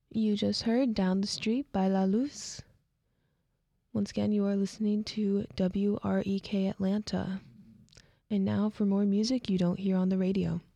You just heard Down the Street by La Luz. Once again, you are listening to WREK Atlanta. And now for more music you don't hear on the radio.